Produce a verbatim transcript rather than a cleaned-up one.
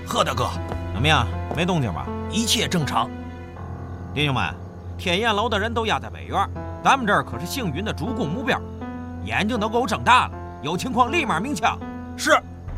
贺大哥， 怎么样？没动静吧？ 一切正常。 弟兄们，天焰楼的人都压在北院，咱们这儿可是幸运的主攻目标，眼睛都给我睁大了，有情况立马鸣枪。 是。